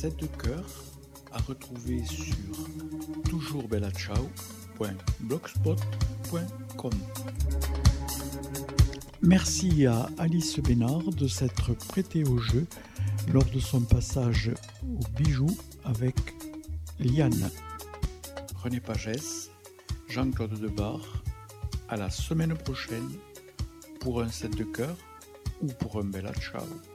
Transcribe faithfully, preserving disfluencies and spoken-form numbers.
sept de cœur à retrouver sur toujours bella ciao point blogspot point com. Merci à Alice Bénard de s'être prêtée au jeu lors de son passage au bijou avec Liane. René Pagès, Jean-Claude Debar, à la semaine prochaine pour un set de cœur ou pour un bella ciao.